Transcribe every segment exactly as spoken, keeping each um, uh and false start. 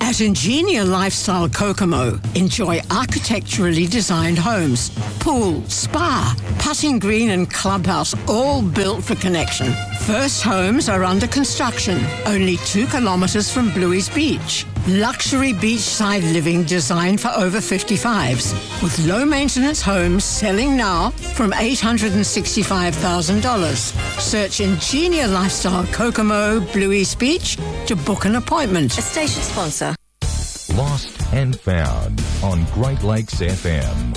At Ingenia Lifestyle Kokomo, enjoy architecturally designed homes, pool, spa, putting green and clubhouse, all built for connection. First homes are under construction, only two kilometres from Bluey's Beach. Luxury beachside living designed for over fifty-fives, with low-maintenance homes selling now from eight hundred sixty-five thousand dollars. Search Ingenia Lifestyle Kokomo, Bluey's Beach to book an appointment. A station sponsor. Lost and Found on Great Lakes F M.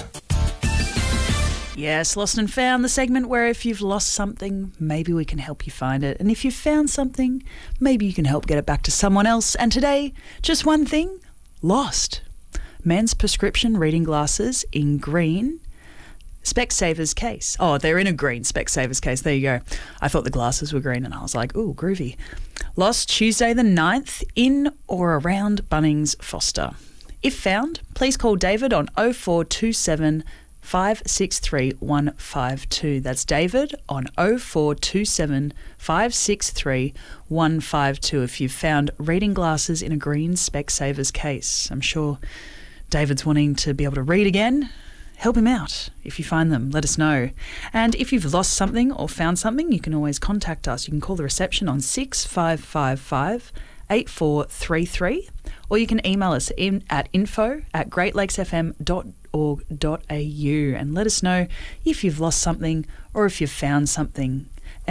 Yes, Lost and Found, the segment where if you've lost something, maybe we can help you find it. And if you've found something, maybe you can help get it back to someone else. And today, just one thing, lost. Men's prescription reading glasses in green. Specsavers case. Oh, they're in a green Specsavers case. There you go. I thought the glasses were green and I was like, ooh, groovy. Lost Tuesday the ninth in or around Bunnings Foster. If found, please call David on oh four two seven, five six three, one five two. That's David on oh four two seven, five six three, one five two if you've found reading glasses in a green Specsavers case. I'm sure David's wanting to be able to read again. Help him out. If you find them, let us know. And if you've lost something or found something, you can always contact us. You can call the reception on six five five five, eight four three three, or you can email us in at info at great lakes f m dot org dot a u and let us know if you've lost something or if you've found something.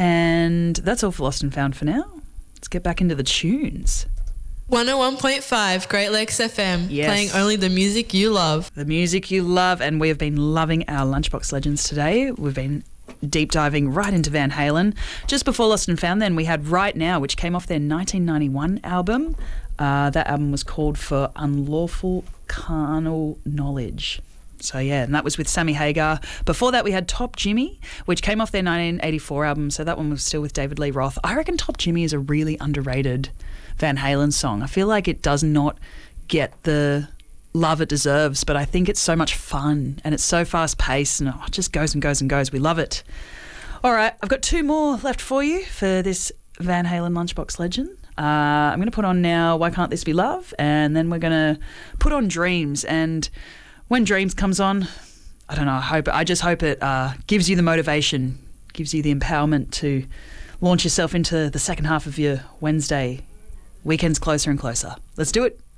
And that's all for Lost and Found for now. Let's get back into the tunes. one oh one point five Great Lakes F M, yes. Playing only the music you love. The music you love, and we have been loving our Lunchbox Legends today. We've been deep diving right into Van Halen. Just before Lost and Found then, we had Right Now, which came off their nineteen ninety-one album. Uh, that album was called For Unlawful Carnal Knowledge. So, yeah, and that was with Sammy Hagar. Before that, we had Top Jimmy, which came off their nineteen eighty-four album, so that one was still with David Lee Roth. I reckon Top Jimmy is a really underrated Van Halen song. I feel like it does not get the love it deserves, but I think it's so much fun and it's so fast-paced and it just goes and goes and goes. We love it. All right, I've got two more left for you for this Van Halen Lunchbox Legend. Uh, I'm going to put on now Why Can't This Be Love, and then we're going to put on Dreams. And when Dreams comes on, I don't know, I hope I just hope it uh, gives you the motivation, gives you the empowerment to launch yourself into the second half of your Wednesday. Weekend's closer and closer. Let's do it.